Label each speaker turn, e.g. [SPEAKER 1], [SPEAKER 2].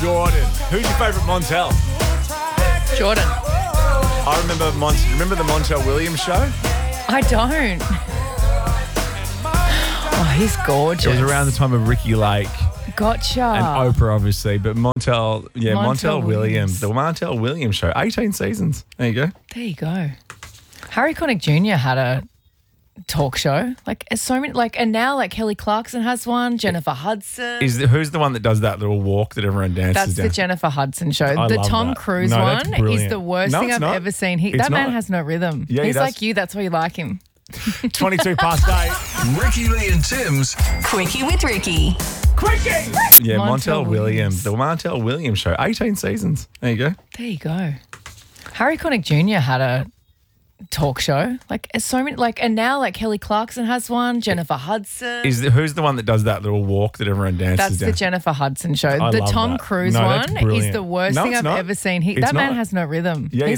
[SPEAKER 1] Jordan. Who's your favourite Montel?
[SPEAKER 2] Jordan.
[SPEAKER 1] I remember the Montel Williams show?
[SPEAKER 2] I don't. Oh, he's gorgeous.
[SPEAKER 1] It was around the time of Ricky Lake
[SPEAKER 2] Gotcha.
[SPEAKER 1] and Oprah, obviously, but Montel
[SPEAKER 2] Montel
[SPEAKER 1] Williams. The Montel Williams show. 18 seasons. There you go.
[SPEAKER 2] There you go. Harry Connick Jr. had a talk show. Like so many, and now Kelly Clarkson has one. Jennifer Hudson.
[SPEAKER 1] Who's the one that does that little walk that everyone dances
[SPEAKER 2] That's
[SPEAKER 1] down?
[SPEAKER 2] the Jennifer Hudson show.
[SPEAKER 1] I
[SPEAKER 2] The
[SPEAKER 1] love
[SPEAKER 2] Tom
[SPEAKER 1] that.
[SPEAKER 2] Cruise
[SPEAKER 1] No, that's
[SPEAKER 2] one is
[SPEAKER 1] brilliant.
[SPEAKER 2] the worst
[SPEAKER 1] No,
[SPEAKER 2] thing
[SPEAKER 1] it's
[SPEAKER 2] I've
[SPEAKER 1] not.
[SPEAKER 2] ever seen.
[SPEAKER 1] It's
[SPEAKER 2] That man
[SPEAKER 1] not.
[SPEAKER 2] has no rhythm.
[SPEAKER 1] Yeah, he
[SPEAKER 2] He's
[SPEAKER 1] does.
[SPEAKER 2] like you. That's why you like him.
[SPEAKER 1] 22 past 8.
[SPEAKER 3] Ricky Lee and Tim's
[SPEAKER 4] Quickie with Ricky.
[SPEAKER 1] Quickie! Yeah,
[SPEAKER 2] Montel
[SPEAKER 1] Montel Williams. The Montel Williams show. 18 seasons. There you go.
[SPEAKER 2] There you go. Harry Connick Jr. had a talk show. So many, and now Kelly Clarkson has one. Jennifer Hudson.
[SPEAKER 1] Who's the one that does that little walk that everyone dances
[SPEAKER 2] That's
[SPEAKER 1] down?
[SPEAKER 2] the Jennifer Hudson show.
[SPEAKER 1] I
[SPEAKER 2] The
[SPEAKER 1] love
[SPEAKER 2] Tom
[SPEAKER 1] that.
[SPEAKER 2] Cruise
[SPEAKER 1] No, that's
[SPEAKER 2] one is
[SPEAKER 1] brilliant.
[SPEAKER 2] the worst
[SPEAKER 1] No,
[SPEAKER 2] thing
[SPEAKER 1] it's
[SPEAKER 2] I've
[SPEAKER 1] not.
[SPEAKER 2] ever seen.
[SPEAKER 1] It's
[SPEAKER 2] That man
[SPEAKER 1] not.
[SPEAKER 2] has no rhythm.
[SPEAKER 1] Yeah, he
[SPEAKER 2] He's